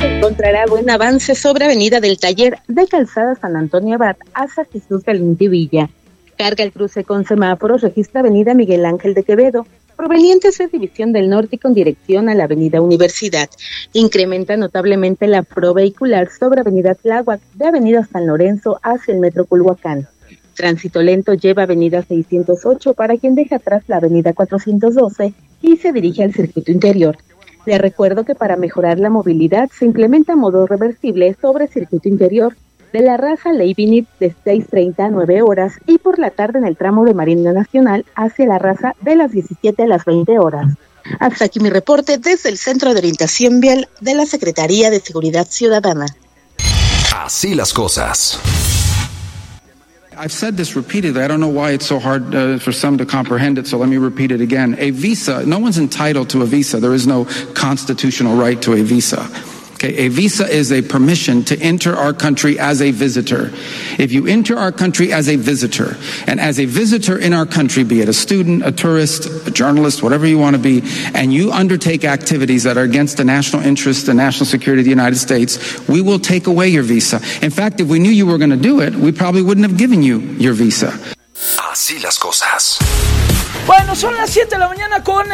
se encontrará buen avance sobre Avenida del Taller de Calzada San Antonio Abad hasta Jesús Galindo y Villa. Carga el cruce con semáforos, registra Avenida Miguel Ángel de Quevedo, provenientes de División del Norte y con dirección a la Avenida Universidad. Incrementa notablemente la provehicular sobre Avenida Tláhuac, de Avenida San Lorenzo hacia el Metro Culhuacán. Tránsito lento lleva Avenida 608 para quien deja atrás la Avenida 412 y se dirige al circuito interior. Le recuerdo que para mejorar la movilidad se implementa modo reversible sobre circuito interior de la raza Leibniz de 6:30 a 9 horas y por la tarde en el tramo de Marina Nacional hacia la raza de las 17 a las 20 horas. Hasta aquí mi reporte desde el Centro de Orientación Vial de la Secretaría de Seguridad Ciudadana. Así las cosas. I've said this repeatedly. I don't know why it's so hard for some to comprehend it, so let me repeat it again. A visa, no one's entitled to a visa. There is no constitutional right to a visa. Okay, a visa is a permission to enter our country as a visitor. If you enter our country as a visitor, and as a visitor in our country, be it a student, a tourist, a journalist, whatever you want to be, and you undertake activities that are against the national interest and national security of the United States, we will take away your visa. In fact, if we knew you were going to do it, we probably wouldn't have given you your visa. Así las cosas. Bueno, son las 7 de la mañana con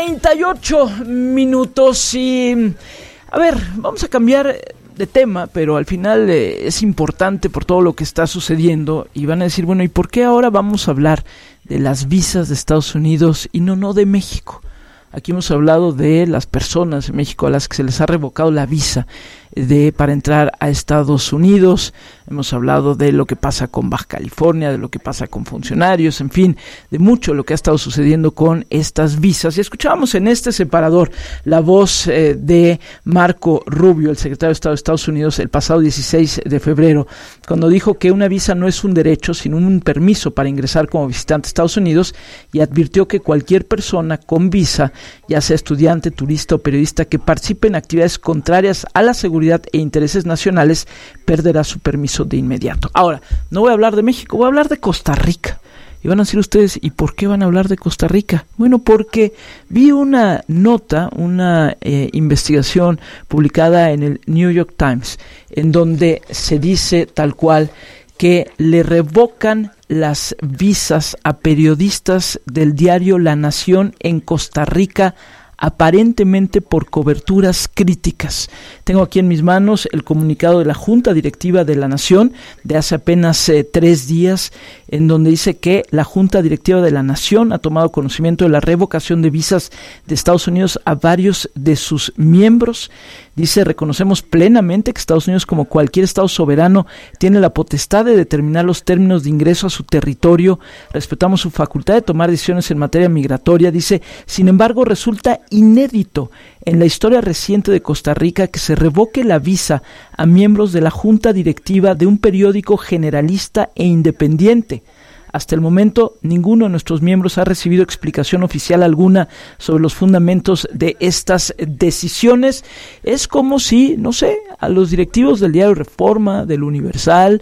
38 minutos y... A ver, vamos a cambiar de tema, pero al final es importante por todo lo que está sucediendo y van a decir, bueno, ¿y por qué ahora vamos a hablar de las visas de Estados Unidos y no de México? Aquí hemos hablado de las personas en México a las que se les ha revocado la visa para entrar a Estados Unidos. Hemos hablado de lo que pasa con Baja California, de lo que pasa con funcionarios, en fin, de mucho lo que ha estado sucediendo con estas visas. Y escuchábamos en este separador la voz de Marco Rubio, el secretario de Estado de Estados Unidos, el pasado 16 de febrero, cuando dijo que una visa no es un derecho, sino un permiso para ingresar como visitante a Estados Unidos, y advirtió que cualquier persona con visa, ya sea estudiante, turista o periodista, que participe en actividades contrarias a la seguridad e intereses nacionales, perderá su permiso de inmediato. Ahora, no voy a hablar de México, voy a hablar de Costa Rica. Y van a decir ustedes, ¿y por qué van a hablar de Costa Rica? Bueno, porque vi una nota, una investigación publicada en el New York Times, en donde se dice tal cual que le revocan las visas a periodistas del diario La Nación en Costa Rica, aparentemente por coberturas críticas. Tengo aquí en mis manos el comunicado de la Junta Directiva de La Nación de hace apenas 3 días, en donde dice que la Junta Directiva de La Nación ha tomado conocimiento de la revocación de visas de Estados Unidos a varios de sus miembros. Dice, reconocemos plenamente que Estados Unidos, como cualquier Estado soberano, tiene la potestad de determinar los términos de ingreso a su territorio. Respetamos su facultad de tomar decisiones en materia migratoria. Dice, sin embargo, resulta inédito en la historia reciente de Costa Rica que se revoque la visa a miembros de la Junta Directiva de un periódico generalista e independiente. Hasta el momento, ninguno de nuestros miembros ha recibido explicación oficial alguna sobre los fundamentos de estas decisiones. Es como si, no sé, a los directivos del diario Reforma, del Universal,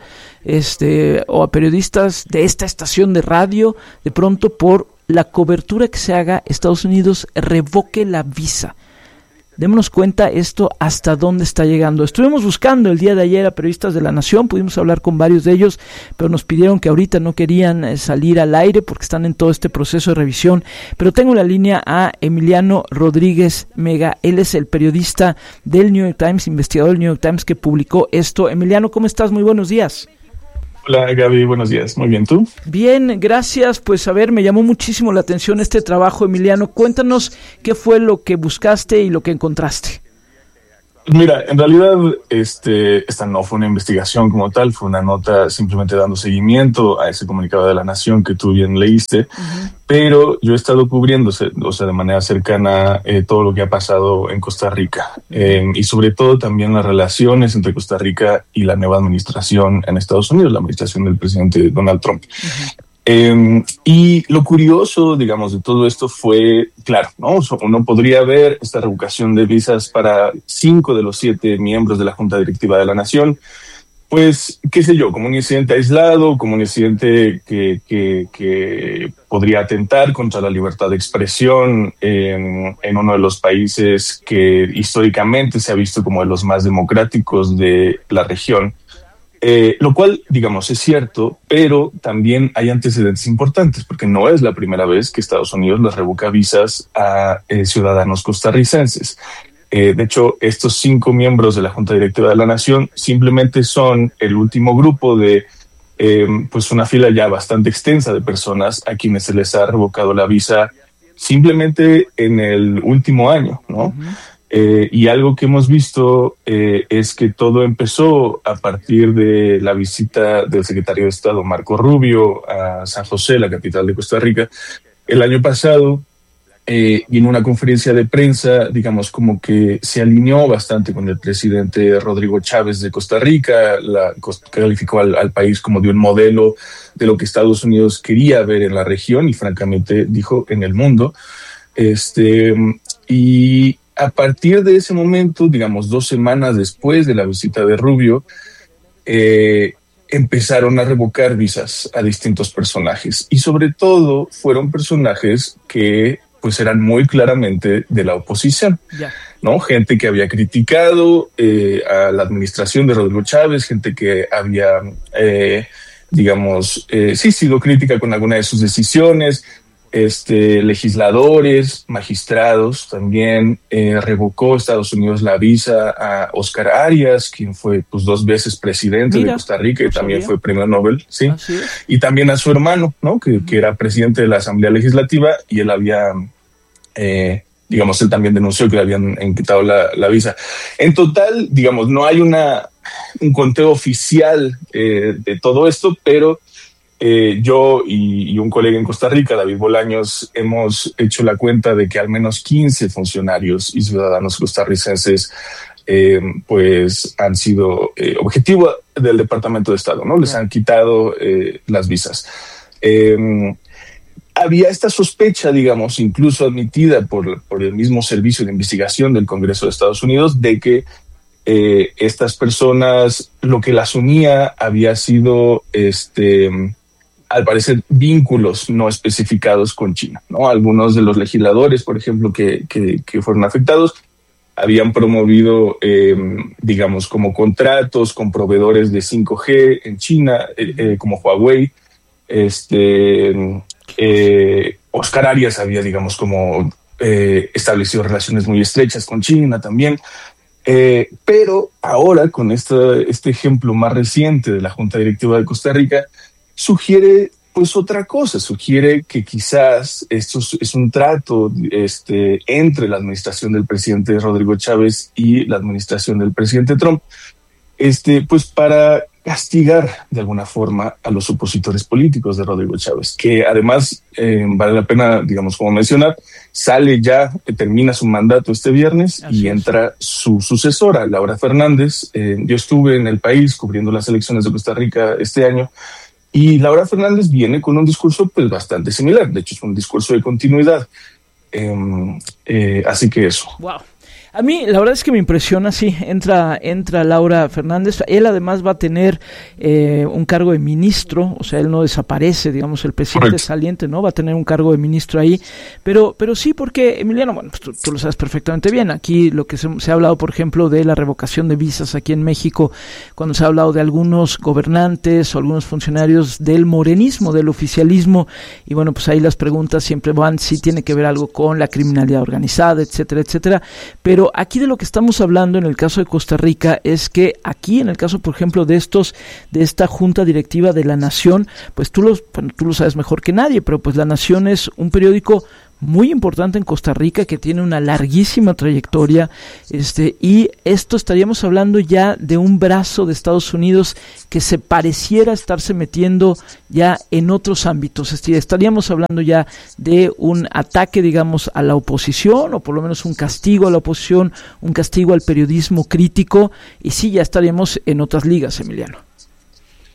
o a periodistas de esta estación de radio, de pronto por la cobertura que se haga, Estados Unidos revoque la visa. Démonos cuenta esto hasta dónde está llegando. Estuvimos buscando el día de ayer a periodistas de La Nación, pudimos hablar con varios de ellos, pero nos pidieron que ahorita no querían salir al aire porque están en todo este proceso de revisión. Pero tengo en la línea a Emiliano Rodríguez Mega, él es el periodista del New York Times, investigador del New York Times que publicó esto. Emiliano, ¿cómo estás? Muy buenos días. Hola Gaby, buenos días. Muy bien, ¿tú? Bien, gracias. Pues a ver, me llamó muchísimo la atención este trabajo, Emiliano. Cuéntanos qué fue lo que buscaste y lo que encontraste. Mira, en realidad esta no fue una investigación como tal, fue una nota simplemente dando seguimiento a ese comunicado de La Nación que tú bien leíste, pero yo he estado cubriendo, o sea, de manera cercana todo lo que ha pasado en Costa Rica y sobre todo también las relaciones entre Costa Rica y la nueva administración en Estados Unidos, la administración del presidente Donald Trump. Y lo curioso, digamos, de todo esto fue, claro, ¿no? Uno podría ver esta revocación de visas para 5 de los 7 miembros de la Junta Directiva de La Nación, Pues, qué sé yo, como un incidente aislado, como un incidente que podría atentar contra la libertad de expresión en uno de los países que históricamente se ha visto como de los más democráticos de la región. Lo cual, digamos, es cierto, pero también hay antecedentes importantes, porque no es la primera vez que Estados Unidos les revoca visas a ciudadanos costarricenses. De hecho, estos 5 miembros de la Junta Directiva de la Nación simplemente son el último grupo de pues una fila ya bastante extensa de personas a quienes se les ha revocado la visa simplemente en el último año, ¿no? Y algo que hemos visto es que todo empezó a partir de la visita del secretario de Estado Marco Rubio a San José, la capital de Costa Rica, el año pasado. Y en una conferencia de prensa, digamos, como que se alineó bastante con el presidente Rodrigo Chávez de Costa Rica, calificó al país como de un modelo de lo que Estados Unidos quería ver en la región y francamente dijo en el mundo. Y a partir de ese momento, digamos 2 semanas después de la visita de Rubio, empezaron a revocar visas a distintos personajes y sobre todo fueron personajes que pues eran muy claramente de la oposición, ¿no? Gente que había criticado a la administración de Rodrigo Chávez, gente que había, sido crítica con alguna de sus decisiones, legisladores, magistrados también. Revocó Estados Unidos la visa a Oscar Arias, quien fue pues 2 veces presidente de Costa Rica y también fue premio Nobel, sí. Y también a su hermano, ¿no? Que era presidente de la Asamblea Legislativa y él había... él también denunció que le habían quitado la visa. En total, digamos, no hay un conteo oficial de todo esto, pero yo y un colega en Costa Rica, David Bolaños, hemos hecho la cuenta de que al menos 15 funcionarios y ciudadanos costarricenses pues han sido objetivo del Departamento de Estado, ¿no? Les han quitado las visas. Había esta sospecha, digamos, incluso admitida por el mismo Servicio de Investigación del Congreso de Estados Unidos, de que estas personas, lo que las unía había sido, al parecer, vínculos no especificados con China, ¿no? Algunos de los legisladores, por ejemplo, que fueron afectados, habían promovido, como contratos con proveedores de 5G en China, como Huawei, Oscar Arias había, establecido relaciones muy estrechas con China también. Pero ahora, con este ejemplo más reciente de la Junta Directiva de Costa Rica, sugiere pues otra cosa, sugiere que quizás esto es un trato entre la administración del presidente Rodrigo Chávez y la administración del presidente Trump, pues para castigar de alguna forma a los opositores políticos de Rodrigo Chávez, que además vale la pena, como mencionar, termina su mandato este viernes y entra su sucesora, Laura Fernández. Yo estuve en el país cubriendo las elecciones de Costa Rica este año y Laura Fernández viene con un discurso pues bastante similar, de hecho es un discurso de continuidad. Así que eso. Wow. A mí la verdad es que me impresiona, sí, entra Laura Fernández. Él además va a tener un cargo de ministro, o sea, él no desaparece, digamos, el presidente saliente, ¿no? Va a tener un cargo de ministro ahí, pero sí, porque, Emiliano, bueno, pues tú lo sabes perfectamente bien, aquí lo que se ha hablado, por ejemplo, de la revocación de visas aquí en México, cuando se ha hablado de algunos gobernantes o algunos funcionarios del morenismo, del oficialismo, y bueno, pues ahí las preguntas siempre van si tiene que ver algo con la criminalidad organizada, etcétera, etcétera, pero aquí de lo que estamos hablando en el caso de Costa Rica es que aquí en el caso, por ejemplo, de esta Junta Directiva de la Nación, pues tú lo sabes mejor que nadie, pero pues La Nación es un periódico muy importante en Costa Rica que tiene una larguísima trayectoria, y esto estaríamos hablando ya de un brazo de Estados Unidos que se pareciera estarse metiendo ya en otros ámbitos, estaríamos hablando ya de un ataque, digamos, a la oposición, o por lo menos un castigo a la oposición, un castigo al periodismo crítico, y sí, ya estaríamos en otras ligas, Emiliano.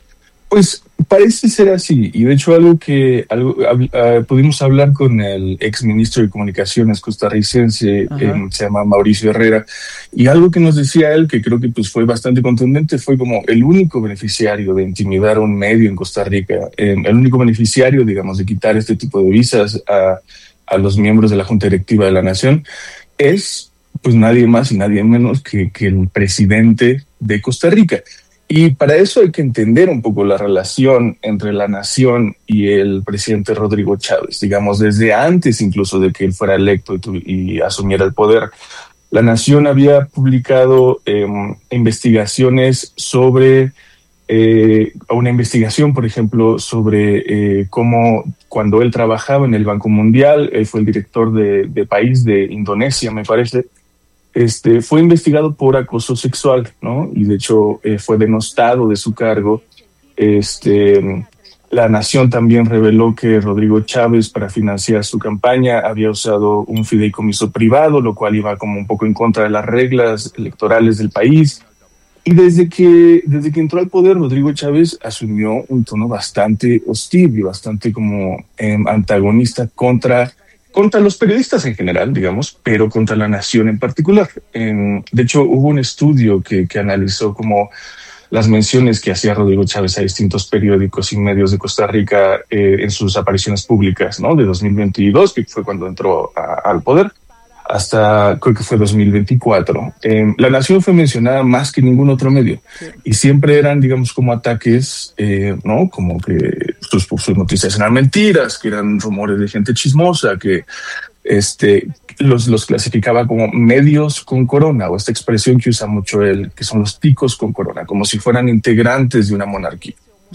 Pues parece ser así, y de hecho pudimos hablar con el ex ministro de Comunicaciones costarricense, se llama Mauricio Herrera, y algo que nos decía él, que creo que pues fue bastante contundente, fue como el único beneficiario de intimidar a un medio en Costa Rica, el único beneficiario, digamos, de quitar este tipo de visas a los miembros de la Junta Directiva de la Nación, es pues nadie más y nadie menos que el presidente de Costa Rica. Y para eso hay que entender un poco la relación entre la nación y el presidente Rodrigo Chávez, digamos, desde antes incluso de que él fuera electo y asumiera el poder. La nación había publicado investigaciones sobre, una investigación, por ejemplo, sobre cómo cuando él trabajaba en el Banco Mundial, él fue el director de país de Indonesia, me parece, fue investigado por acoso sexual, ¿no? Y de hecho fue denostado de su cargo. La Nación también reveló que Rodrigo Chávez, para financiar su campaña, había usado un fideicomiso privado, lo cual iba como un poco en contra de las reglas electorales del país. Y desde que entró al poder, Rodrigo Chávez asumió un tono bastante hostil y bastante como antagonista contra los periodistas en general, digamos, pero contra la nación en particular. De hecho, hubo un estudio que analizó como las menciones que hacía Rodrigo Chávez a distintos periódicos y medios de Costa Rica en sus apariciones públicas, ¿no? De 2022, que fue cuando entró al poder, hasta creo que fue 2024. La Nación fue mencionada más que ningún otro medio, y siempre eran, digamos, como ataques, ¿no? Como que sus noticias eran mentiras, que eran rumores de gente chismosa, que los clasificaba como medios con corona, o esta expresión que usa mucho él, que son los ticos con corona, como si fueran integrantes de una monarquía.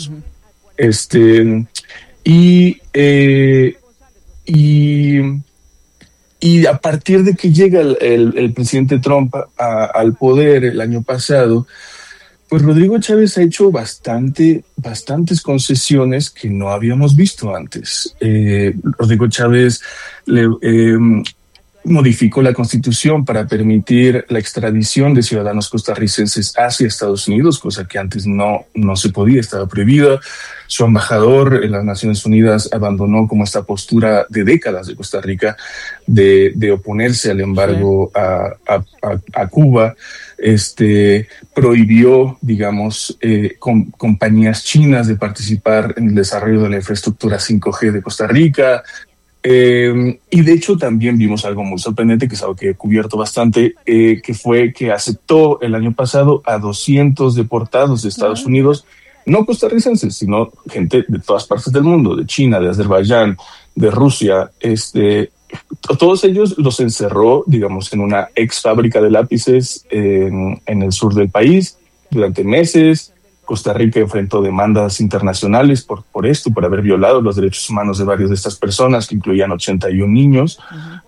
Y a partir de que llega el presidente Trump al poder el año pasado, pues Rodrigo Chávez ha hecho bastantes concesiones que no habíamos visto antes. Rodrigo Chávez modificó la Constitución para permitir la extradición de ciudadanos costarricenses hacia Estados Unidos, cosa que antes no se podía, estaba prohibida. Su embajador en las Naciones Unidas abandonó como esta postura de décadas de Costa Rica de oponerse al embargo a Cuba. Prohibió, digamos, compañías chinas de participar en el desarrollo de la infraestructura 5G de Costa Rica. Y de hecho también vimos algo muy sorprendente, que es algo que he cubierto bastante, que fue que aceptó el año pasado a 200 deportados de Estados Unidos, no costarricenses, sino gente de todas partes del mundo, de China, de Azerbaiyán, de Rusia. Todos ellos los encerró, digamos, en una ex fábrica de lápices en el sur del país durante meses. Costa Rica enfrentó demandas internacionales por esto, por haber violado los derechos humanos de varias de estas personas, que incluían 81 niños.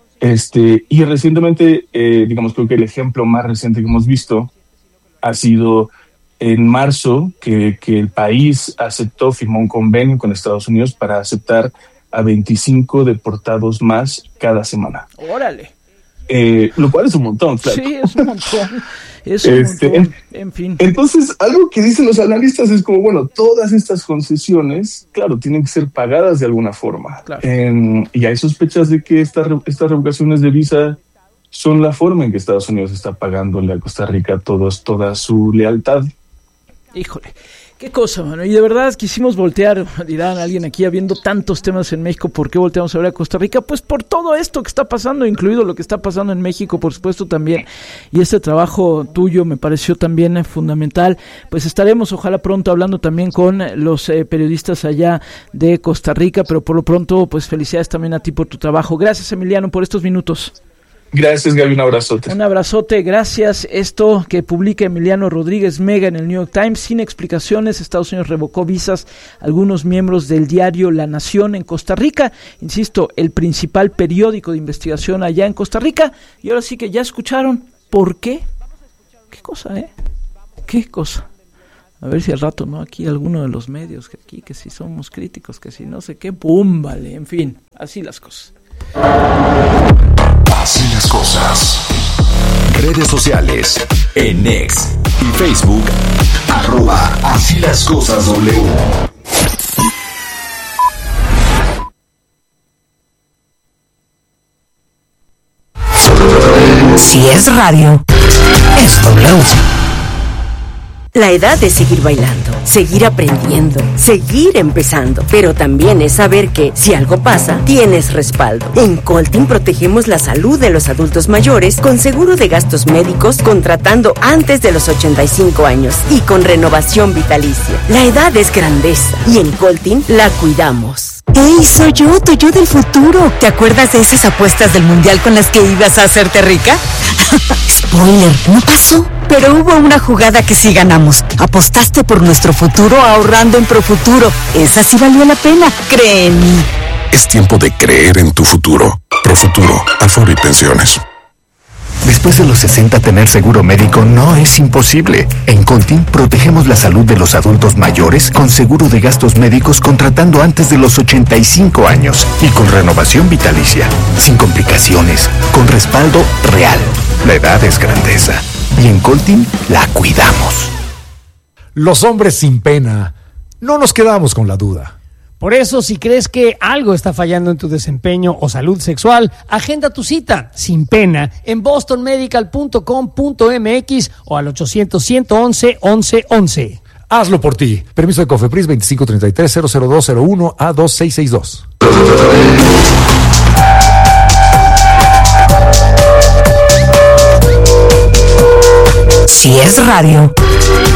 Y recientemente, digamos, creo que el ejemplo más reciente que hemos visto ha sido en marzo, que el país firmó un convenio con Estados Unidos para aceptar a 25 deportados más cada semana. ¡Órale! Lo cual es un montón, claro. Sí, es un montón. Es un montón. En fin. Entonces, algo que dicen los analistas es como, bueno, todas estas concesiones, claro, tienen que ser pagadas de alguna forma. Claro. Y hay sospechas de que estas revocaciones de visa son la forma en que Estados Unidos está pagándole a Costa Rica toda su lealtad. Híjole. Qué cosa, mano. Y de verdad quisimos voltear, dirán alguien aquí, habiendo tantos temas en México, ¿por qué volteamos a ver a Costa Rica? Pues por todo esto que está pasando, incluido lo que está pasando en México, por supuesto, también. Y este trabajo tuyo me pareció también fundamental. Pues estaremos, ojalá pronto, hablando también con los periodistas allá de Costa Rica, pero por lo pronto, pues felicidades también a ti por tu trabajo. Gracias, Emiliano, por estos minutos. Gracias, Gaby, un abrazote. Un abrazote, gracias. Esto que publica Emiliano Rodríguez Mega en el New York Times, sin explicaciones, Estados Unidos revocó visas a algunos miembros del diario La Nación en Costa Rica, insisto, el principal periódico de investigación allá en Costa Rica, y ahora sí que ya escucharon por qué. ¿Qué cosa, qué cosa? A ver si al rato, ¿no? Aquí alguno de los medios, que si somos críticos, que si no sé qué, ¡pum! Vale, en fin, así las cosas. Así las cosas. Redes sociales en X. y Facebook, @Así las Cosas W. Si es radio, es W. La edad es seguir bailando, seguir aprendiendo, seguir empezando, pero también es saber que, si algo pasa, tienes respaldo. En Coltin protegemos la salud de los adultos mayores con seguro de gastos médicos contratando antes de los 85 años y con renovación vitalicia. La edad es grandeza y en Coltin la cuidamos. ¡Ey, soy yo, tu yo del futuro! ¿Te acuerdas de esas apuestas del mundial con las que ibas a hacerte rica? Spoiler, no pasó. Pero hubo una jugada que sí ganamos. Apostaste por nuestro futuro ahorrando en Profuturo. Esa sí valió la pena, cree en mí. Es tiempo de creer en tu futuro. Profuturo, Afore y Pensiones. Después de los 60, tener seguro médico no es imposible. En Coltin protegemos la salud de los adultos mayores con seguro de gastos médicos contratando antes de los 85 años y con renovación vitalicia, sin complicaciones, con respaldo real. La edad es grandeza y en Coltin la cuidamos. Los hombres sin pena no nos quedamos con la duda. Por eso, si crees que algo está fallando en tu desempeño o salud sexual, agenda tu cita sin pena en bostonmedical.com.mx o al 800-111-1111. Hazlo por ti. Permiso de Cofepris 2533-00201-A2662. Si es radio,